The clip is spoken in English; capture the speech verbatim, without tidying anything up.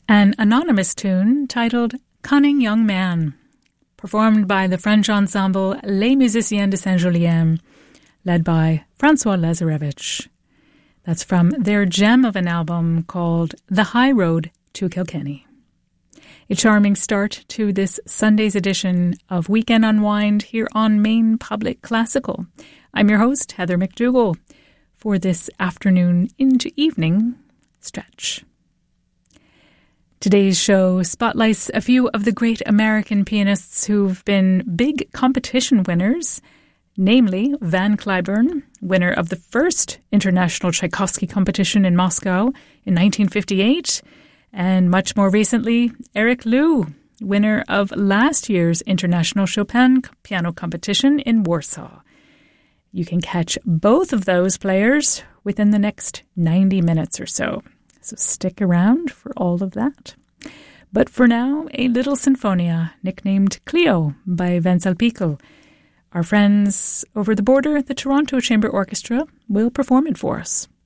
An anonymous tune titled Cunning Young Man, performed by the French ensemble Les Musiciens de Saint-Julien, led by Francois Lazarevich. That's from their gem of an album called The High Road to Kilkenny. A charming start to this Sunday's edition of Weekend Unwind here on Maine Public Classical. I'm your host, Heather McDougall, for this afternoon into evening stretch. Today's show spotlights a few of the great American pianists who've been big competition winners, namely Van Cliburn, winner of the first International Tchaikovsky competition in Moscow in nineteen fifty-eight, and much more recently, Eric Liu, winner of last year's International Chopin piano competition in Warsaw. You can catch both of those players within the next ninety minutes or so. So stick around for all of that. But for now, a little sinfonia nicknamed Clio by Wenzel Pickel. Our friends over the border, the Toronto Chamber Orchestra, will perform it for us.